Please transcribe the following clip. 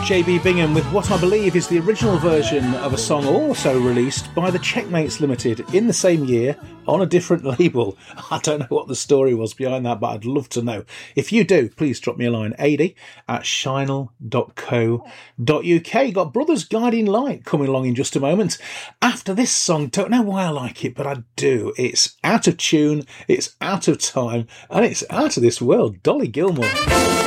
JB Bingham with what I believe is the original version of a song also released by the Checkmates Limited in the same year on a different label. I don't know what the story was behind that, but I'd love to know. If you do, please drop me a line, ady@shinel.co.uk. Got Brothers Guiding Light coming along in just a moment. After this song, don't know why I like it, but I do. It's out of tune, it's out of time, and it's out of this world. Dolly Gilmore.